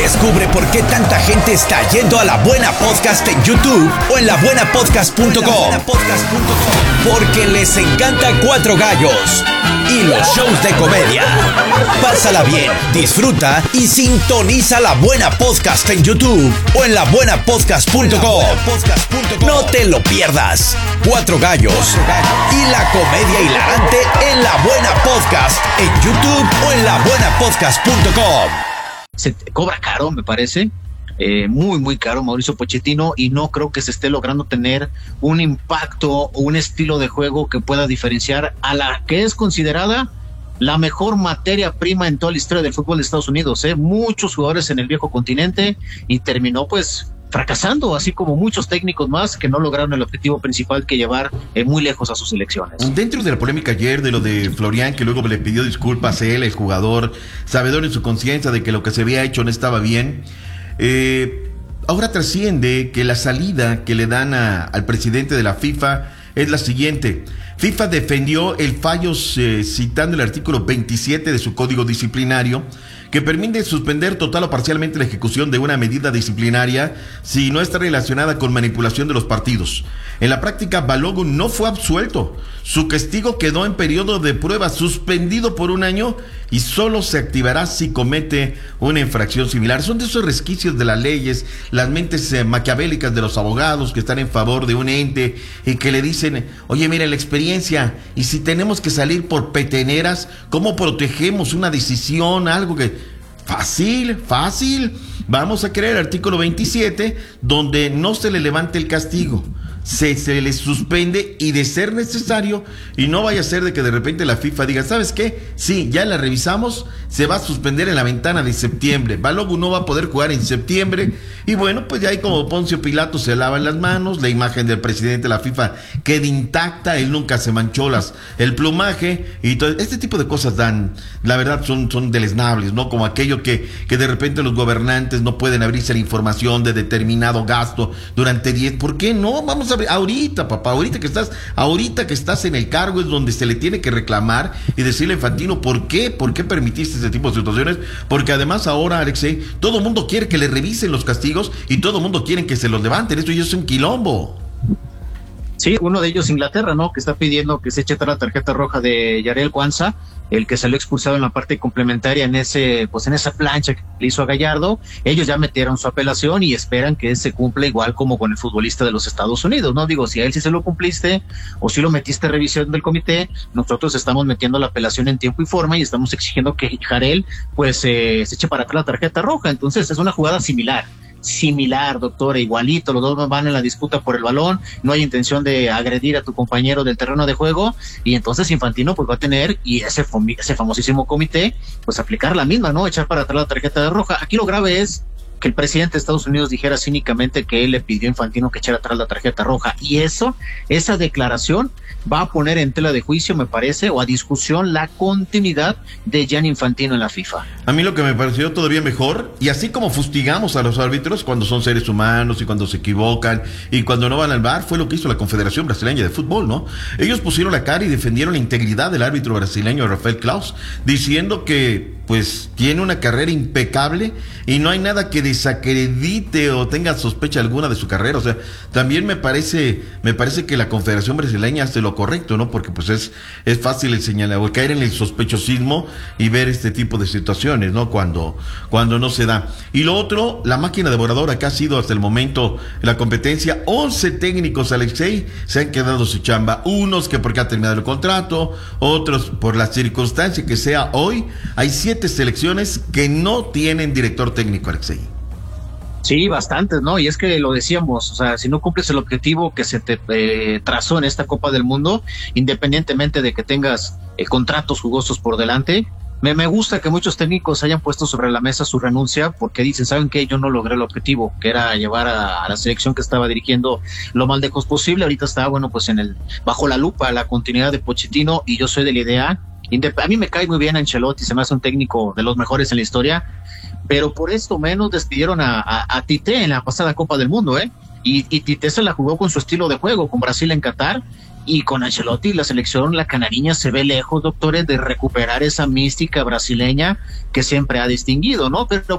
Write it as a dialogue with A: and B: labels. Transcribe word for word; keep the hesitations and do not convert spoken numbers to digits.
A: Descubre por qué tanta gente está yendo a La Buena Podcast en YouTube o en la buena podcast punto com. Porque les encanta Cuatro Gallos y los shows de comedia. Pásala bien, disfruta y sintoniza La Buena Podcast en YouTube o en la buena podcast punto com. No te lo pierdas. Cuatro Gallos y la comedia hilarante en La Buena Podcast en YouTube o en la buena podcast punto com.
B: Se cobra caro, me parece, eh, muy muy caro Mauricio Pochettino, y no creo que se esté logrando tener un impacto o un estilo de juego que pueda diferenciar a la que es considerada la mejor materia prima en toda la historia del fútbol de Estados Unidos, ¿eh? Muchos jugadores en el viejo continente, y terminó pues fracasando, así como muchos técnicos más que no lograron el objetivo principal, que llevar eh, muy lejos a sus selecciones.
C: Dentro de la polémica ayer de lo de Florian, que luego le pidió disculpas a él, el jugador, sabedor en su conciencia de que lo que se había hecho no estaba bien, eh, ahora trasciende que la salida que le dan a, al presidente de la FIFA es la siguiente. FIFA defendió el fallo eh, citando el artículo veintisiete de su código disciplinario, que permite suspender total o parcialmente la ejecución de una medida disciplinaria si no está relacionada con manipulación de los partidos. En la práctica, Balogun no fue absuelto. Su castigo quedó en periodo de prueba, suspendido por un año, y solo se activará si comete una infracción similar. Son de esos resquicios de las leyes, las mentes eh, maquiavélicas de los abogados que están en favor de un ente y que le dicen, oye, mira la experiencia, y si tenemos que salir por peteneras, ¿cómo protegemos una decisión, algo que... Fácil, fácil. Vamos a crear el artículo veintisiete donde no se le levante el castigo, se, se le suspende, y de ser necesario, y no vaya a ser de que de repente la FIFA diga, ¿sabes qué? Sí, ya la revisamos, se va a suspender en la ventana de septiembre. Balogun no va a poder jugar en septiembre, y bueno, pues ya ahí como Poncio Pilato se lavan las manos, la imagen del presidente de la FIFA queda intacta, él nunca se manchó las, el plumaje, y todo este tipo de cosas dan, la verdad son, son deleznables, ¿no? Como aquello que, que de repente los gobernantes no pueden abrirse la información de determinado gasto durante diez, ¿por qué no? Vamos a ver, ahorita, papá, ahorita que estás, ahorita que estás en el cargo es donde se le tiene que reclamar y decirle a Infantino, ¿por qué? ¿Por qué permitiste ese tipo de situaciones? Porque además ahora, Alexei, todo el mundo quiere que le revisen los castigos y todo el mundo quiere que se los levanten. Esto ya es un quilombo.
B: Sí, uno de ellos Inglaterra, ¿no? Que está pidiendo que se eche atrás la tarjeta roja de Yarel Kwanzaa, el que salió expulsado en la parte complementaria en ese, pues en esa plancha que le hizo a Gallardo. Ellos ya metieron su apelación y esperan que se cumpla igual como con el futbolista de los Estados Unidos, ¿no? Digo, si a él sí se lo cumpliste o si lo metiste a revisión del comité, nosotros estamos metiendo la apelación en tiempo y forma y estamos exigiendo que Jarel pues eh, se eche para atrás la tarjeta roja. Entonces es una jugada similar. Similar, doctora, igualito, los dos van en la disputa por el balón, no hay intención de agredir a tu compañero del terreno de juego, y entonces Infantino pues va a tener, y ese, fam- ese famosísimo comité, pues aplicar la misma, ¿no? Echar para atrás la tarjeta de roja. Aquí lo grave es que el presidente de Estados Unidos dijera cínicamente que él le pidió a Infantino que echara atrás la tarjeta roja, y eso, esa declaración va a poner en tela de juicio, me parece, o a discusión la continuidad de Gianni Infantino en la FIFA.
C: A mí lo que me pareció todavía mejor, y así como fustigamos a los árbitros cuando son seres humanos y cuando se equivocan y cuando no van al V A R, fue lo que hizo la Confederación Brasileña de Fútbol, ¿no? Ellos pusieron la cara y defendieron la integridad del árbitro brasileño Rafael Claus, diciendo que pues tiene una carrera impecable y no hay nada que desacredite o tenga sospecha alguna de su carrera. O sea, también me parece me parece que la Confederación Brasileña hace lo correcto, ¿no? Porque pues es es fácil el señalar o caer en el sospechosismo y ver este tipo de situaciones, ¿no? Cuando cuando no se da. Y lo otro, la máquina devoradora que ha sido hasta el momento la competencia, once técnicos, Alexei, se han quedado su chamba, unos que porque ha terminado el contrato, otros por la circunstancia que sea hoy. Hay siete selecciones que no tienen director técnico, Alexei.
B: Sí, bastantes, ¿no? Y es que lo decíamos, o sea, si no cumples el objetivo que se te eh, trazó en esta Copa del Mundo, independientemente de que tengas eh, contratos jugosos por delante, me, me gusta que muchos técnicos hayan puesto sobre la mesa su renuncia, porque dicen, ¿saben qué? Yo no logré el objetivo, que era llevar a, a la selección que estaba dirigiendo lo más lejos posible. Ahorita está, bueno, pues en el bajo la lupa la continuidad de Pochettino, y yo soy de la idea, a mí me cae muy bien Ancelotti, se me hace un técnico de los mejores en la historia, pero por esto menos despidieron a, a, a Tite en la pasada Copa del Mundo, ¿eh? Y, y Tite se la jugó con su estilo de juego, con Brasil en Qatar, y con Ancelotti la selección, la canariña, se ve lejos, doctores, de recuperar esa mística brasileña que siempre ha distinguido, ¿no? Pero